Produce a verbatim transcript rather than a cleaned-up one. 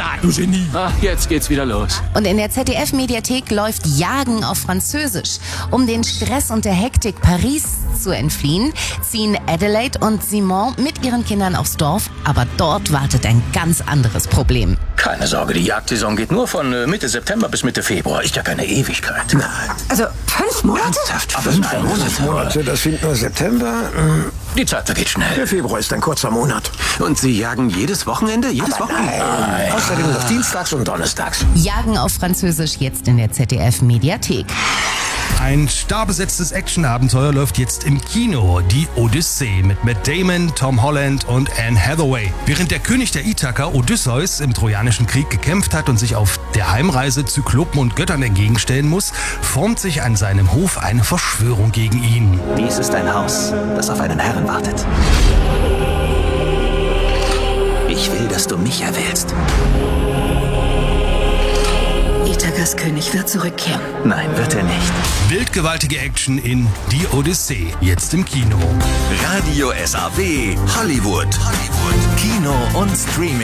da, du Genie. Ach, jetzt geht's wieder los. Und in der Z D F-Mediathek läuft Jagen auf Französisch. Um den Stress und der Hektik Paris zu entfliehen, ziehen Adelaide und Simon mit ihren Kindern aufs Dorf. Aber dort wartet ein ganz anderes Problem. Keine Sorge, die Jagdsaison geht nur von äh, Mitte September bis Mitte Februar. Ist ja keine Ewigkeit. Nein. Also fünf Monate? Ernsthaft? Fünf Monate? Monate, das sind nur September. Die Zeit vergeht schnell. Der Februar ist ein kurzer Monat. Und Sie jagen jedes Wochenende? Jedes Aber Wochenende? nein. Außerdem noch dienstags und donnerstags. Jagen auf Französisch jetzt in der Z D F-Mediathek. Ein starbesetztes Actionabenteuer läuft jetzt im Kino. Die Odyssee mit Matt Damon, Tom Holland und Anne Hathaway. Während der König der Ithaker, Odysseus, im Trojanischen Krieg gekämpft hat und sich auf der Heimreise Zyklopen und Göttern entgegenstellen muss, formt sich an seinem Hof eine Verschwörung gegen ihn. Dies ist ein Haus, das auf einen Herrn wartet. Ich will, dass du mich erwählst. Ithakers König wird zurückkehren. Nein, wird er nicht. Wildgewaltige Action in Die Odyssee, jetzt im Kino. Radio S A W Hollywood. Hollywood. Kino und Streaming.